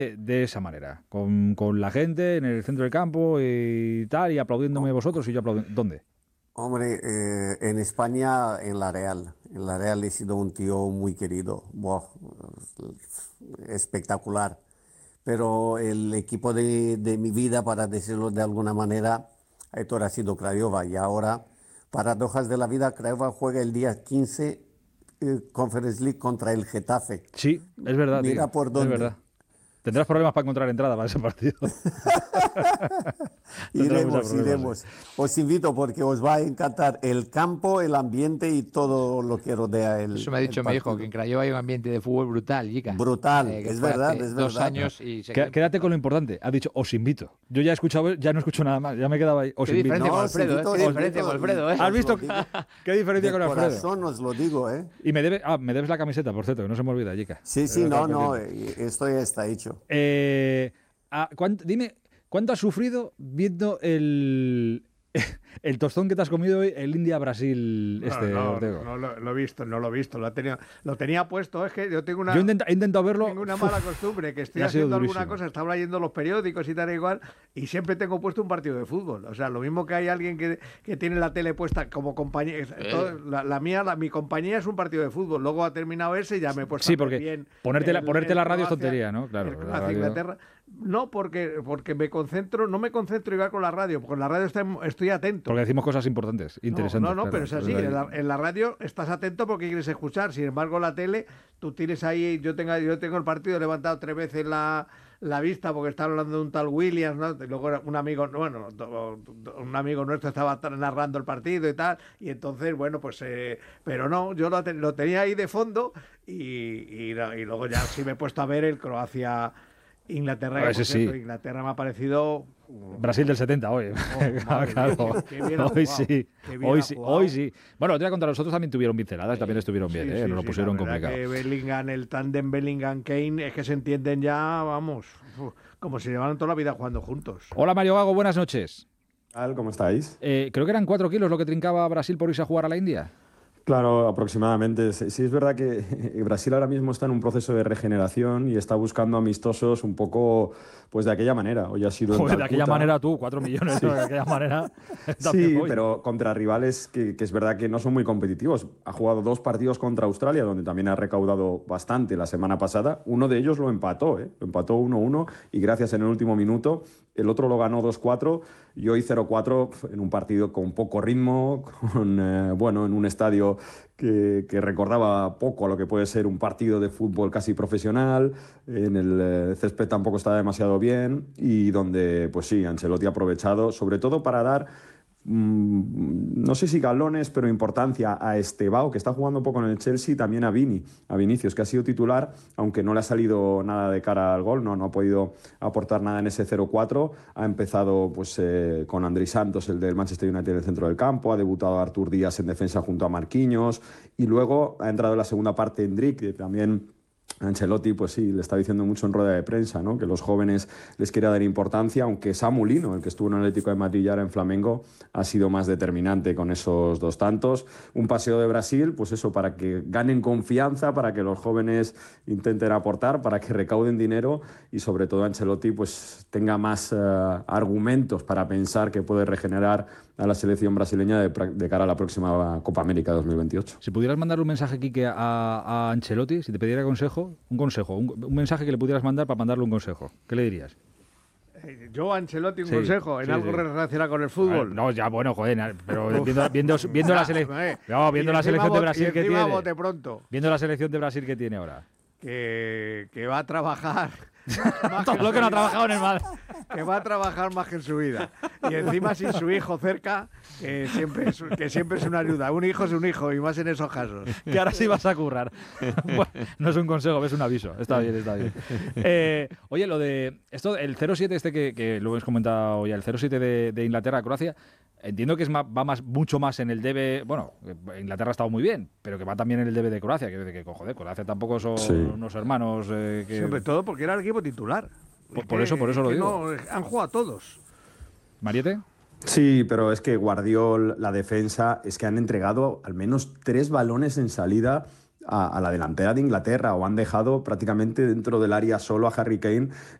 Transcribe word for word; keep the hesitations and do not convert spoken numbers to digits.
de esa manera, con, con la gente en el centro del campo y tal, y aplaudiéndome vosotros y yo aplaudiendo. ¿Dónde? Hombre, eh, en España, en la Real. En la Real he sido un tío muy querido. Buah, espectacular. Pero el equipo de, de mi vida, para decirlo de alguna manera, Aitor, ha sido Craiova. Y ahora, paradojas de la vida, Craiova juega el día quince eh, Conference League contra el Getafe. Sí, es verdad, Mira tío, por es dónde. verdad. Tendrás problemas para encontrar entrada para ese partido. Tendrás muchos Iremos, problemas, iremos. sí. Os invito porque os va a encantar el campo, el ambiente y todo lo que rodea Eso el, me ha el dicho mi hijo, partido. que en Craiova hay un ambiente de fútbol brutal, chica. Brutal, Eh, que es fue verdad, hace es dos verdad. años y se Qué- quedó- Quédate con lo importante. Ha dicho, os invito. Yo ya he escuchado, ya no escucho nada más. Ya me quedaba ahí. Os Qué invito. diferencia No, con os Alfredo, invito, ¿eh? Qué os diferencia invito, con Alfredo, ¿eh? y ¿Has os visto lo digo qué diferencia de con Alfredo? corazón os lo digo, ¿eh? Y me debe, ah, me debes la camiseta, por cierto, que no se me olvida, chica. Sí, Me sí, debes la no, no, camiseta. eh, esto ya está hecho. Eh, ah, ¿cuánto- dime, ¿cuánto has sufrido viendo el, el tostón que te has comido hoy, el India-Brasil, No, este, no, Ortego? no lo, lo he visto, no lo he visto. Lo tenía, lo tenía puesto. Es que yo tengo una, Yo intenta- he intentado verlo. tengo una mala costumbre, que estoy y ha sido haciendo alguna durísimo. cosa, estaba leyendo los periódicos y tal e igual, y siempre tengo puesto un partido de fútbol. O sea, lo mismo que hay alguien que, que tiene la tele puesta como compañía. todo- la, la mía, la, mi compañía es un partido de fútbol. Luego ha terminado ese y ya me he puesto Sí, a ver porque bien ponerte la- el- ponerte el la radio es Croacia- tontería, ¿no? Claro, el la Croacia, radio- Inglaterra. No, porque, porque me concentro, no me concentro igual con la radio, porque con la radio está- estoy atento. Porque decimos cosas importantes, interesantes. No, no, no, claro, pero es así. verdad. En la, en la radio estás atento porque quieres escuchar. Sin embargo, la tele, tú tienes ahí, yo tengo, yo tengo el partido levantado tres veces la, la vista porque está hablando de un tal Williams, ¿no? Y luego un amigo, bueno, un amigo nuestro estaba narrando el partido y tal, y entonces, bueno, pues, eh, pero no, yo lo, te- lo tenía ahí de fondo y, y, no- y luego ya sí me he puesto a ver el Croacia. Inglaterra, que Ese por cierto, sí. Inglaterra me ha parecido. Brasil del setenta hoy. Oh, madre Claro, mía, qué- qué bien ha hoy jugado, sí, qué bien hoy ha sí, jugado. hoy sí. Bueno, te voy a contar, los otros también tuvieron pinceladas, también estuvieron bien, Sí, ¿eh? sí, Nos lo sí, pusieron la verdad complicado. que Bellingham, el tándem Bellingham-Kane, es que se entienden ya, vamos, uf, como si llevaran toda la vida jugando juntos. Hola Mario Gago, buenas noches. ¿Qué tal? ¿Cómo estáis? Eh, creo que eran cuatro kilos lo que trincaba Brasil por irse a jugar a la India. Claro, aproximadamente. Sí, sí es verdad que Brasil ahora mismo está en un proceso de regeneración y está buscando amistosos un poco pues de aquella manera. Hoy ha sido en Joder, de aquella Calcuta. manera tú, cuatro millones, Sí. ¿no? De aquella manera. Sí, también voy. pero contra rivales que, que es verdad que no son muy competitivos. Ha jugado dos partidos contra Australia, donde también ha recaudado bastante la semana pasada. Uno de ellos lo empató, ¿eh? Lo empató uno uno y gracias en el último minuto. El otro lo ganó dos cuatro y hoy cero cuatro en un partido con poco ritmo, con, eh, bueno, en un estadio que, que recordaba poco a lo que puede ser un partido de fútbol casi profesional. En el eh, césped tampoco estaba demasiado bien y donde, pues sí, Ancelotti ha aprovechado, sobre todo para dar, mmm, no sé si galones, pero importancia a Estevao, que está jugando poco en el Chelsea, y también a Vini, a Vinicius, que ha sido titular, aunque no le ha salido nada de cara al gol, no, no ha podido aportar nada en ese cero cuatro. Ha empezado pues, eh, con Andrés Santos, el del Manchester United, en el centro del campo, ha debutado Artur Díaz en defensa junto a Marquinhos, y luego ha entrado en la segunda parte Endrick, que también Ancelotti, pues sí, le está diciendo mucho en rueda de prensa, ¿no? Que los jóvenes les quiere dar importancia, aunque Samu Lino, el que estuvo en el Atlético de Madrid y ahora en Flamengo, ha sido más determinante con esos dos tantos. Un paseo de Brasil, pues eso, para que ganen confianza, para que los jóvenes intenten aportar, para que recauden dinero y sobre todo Ancelotti pues tenga más uh, argumentos para pensar que puede regenerar a la selección brasileña de, de cara a la próxima Copa América dos mil veintiocho. Si pudieras mandarle un mensaje, Quique, a, a Ancelotti, si te pidiera consejo, un consejo, un, un mensaje que le pudieras mandar para mandarle un consejo, ¿qué le dirías? Eh, Yo, Ancelotti, un Sí, consejo en sí, algo sí. relacionado con el fútbol. No, ya, bueno, joder, pero viendo, viendo, viendo la, sele Eh, no, viendo y la encima selección de bote- Brasil y que encima tiene, bote pronto, viendo la selección de Brasil que tiene ahora. que, que va a trabajar más Todo en lo su que no ha vida, trabajado en el mal. que va a trabajar más que en su vida. Y encima sin su hijo cerca, que siempre es, que siempre es una ayuda. Un hijo es un hijo, y más en esos casos. Que ahora sí vas a currar. Bueno, no es un consejo, es un aviso. Está bien, está bien. Eh, oye, lo de esto, el cero siete este que, que lo hemos comentado ya, el cero siete de, de Inglaterra-Croacia, entiendo que es más, va más, mucho más en el debe. Bueno, Inglaterra ha estado muy bien, pero que va también en el debe de Croacia. Que, que joder, Croacia tampoco son Sí. unos hermanos. Eh, que... Sobre todo porque era el equipo titular. Por- Es por que- eso- por eso es lo que digo. no, han jugado todos. ¿Mariette? Sí, pero es que Guardiol, la defensa, es que han entregado al menos tres balones en salida a, a la delantera de Inglaterra o han dejado prácticamente dentro del área solo a Harry Kane